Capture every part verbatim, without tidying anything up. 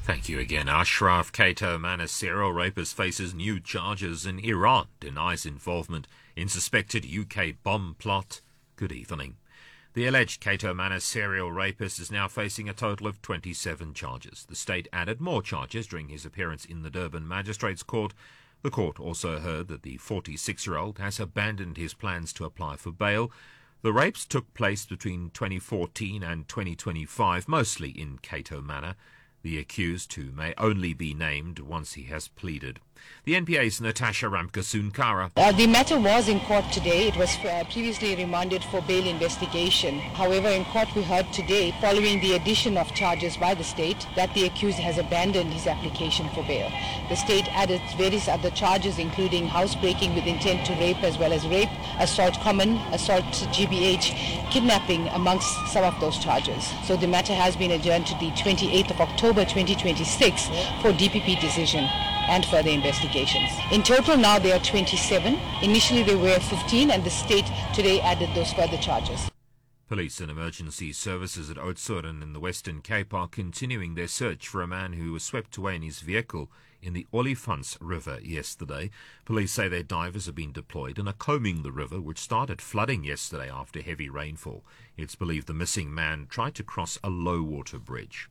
Thank you again. Ashraf Kato Mana serial rapist faces new charges in Iran, denies involvement in suspected U K bomb plot. Good evening. The alleged Kato Mana serial rapist is now facing a total of twenty-seven charges. The state added more charges during his appearance in the Durban Magistrates Court. The court also heard that the forty-six-year-old has abandoned his plans to apply for bail. The rapes took place between twenty fourteen and twenty twenty-five, mostly in Kato Mana. The accused, who may only be named once he has pleaded. The N P A's Natasha Ramkasunkara. Uh, the matter was in court today. It was uh, previously remanded for bail investigation. However, in court we heard today, following the addition of charges by the state, that the accused has abandoned his application for bail. The state added various other charges, including housebreaking with intent to rape, as well as rape, assault common, assault G B H, kidnapping, amongst some of those charges. So the matter has been adjourned to the twenty-eighth of October twenty twenty-six for D P P decision and further investigations. In total now there are twenty-seven. Initially there were fifteen, and the state today added those further charges. Police and emergency services at Oudtshoorn in the Western Cape are continuing their search for a man who was swept away in his vehicle in the Olifants River yesterday. Police say their divers have been deployed and are combing the river, which started flooding yesterday after heavy rainfall. It's believed the missing man tried to cross a low-water bridge.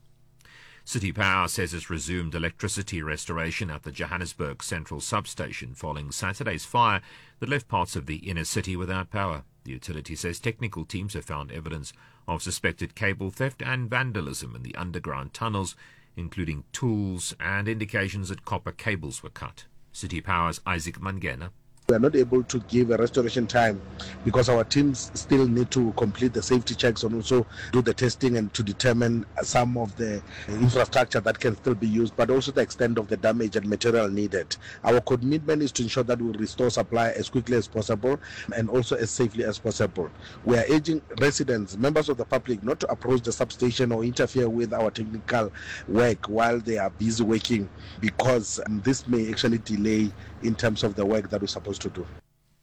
City Power says it's resumed electricity restoration at the Johannesburg Central Substation following Saturday's fire that left parts of the inner city without power. The utility says technical teams have found evidence of suspected cable theft and vandalism in the underground tunnels, including tools and indications that copper cables were cut. City Power's Isaac Mangena. We are not able to give a restoration time because our teams still need to complete the safety checks and also do the testing and to determine some of the infrastructure that can still be used, but also the extent of the damage and material needed. Our commitment is to ensure that we restore supply as quickly as possible and also as safely as possible. We are urging residents, members of the public, not to approach the substation or interfere with our technical work while they are busy working, because um, this may actually delay in terms of the work that we're supposed to do.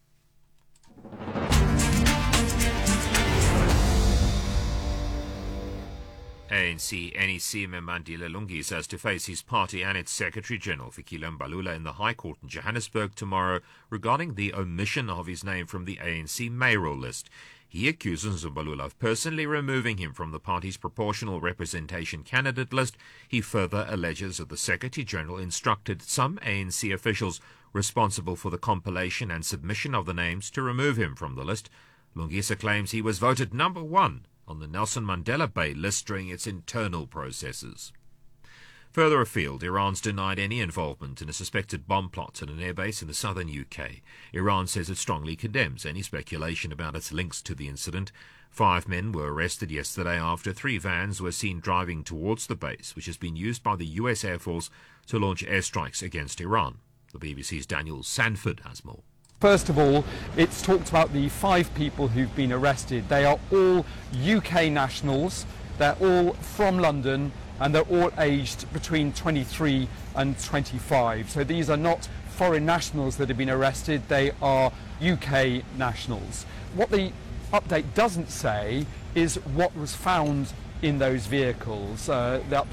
A N C N E C member Andile Lungi says to face his party and its Secretary-General Fikile Mbalula in the High Court in Johannesburg tomorrow regarding the omission of his name from the A N C mayoral list. He accuses Mbalula of personally removing him from the party's proportional representation candidate list. He further alleges that the Secretary-General instructed some A N C officials responsible for the compilation and submission of the names to remove him from the list. Lungisa claims he was voted number one on the Nelson Mandela Bay list during its internal processes. Further afield, Iran's denied any involvement in a suspected bomb plot at an airbase in the southern U K. Iran says it strongly condemns any speculation about its links to the incident. Five men were arrested yesterday after three vans were seen driving towards the base, which has been used by the U S Air Force to launch airstrikes against Iran. The B B C's Daniel Sanford has more. First of all, it's talked about the five people who've been arrested. They are all U K nationals. They're all from London, and they're all aged between twenty-three and twenty-five. So these are not foreign nationals that have been arrested. They are U K nationals. What the update doesn't say is what was found in those vehicles. Uh, the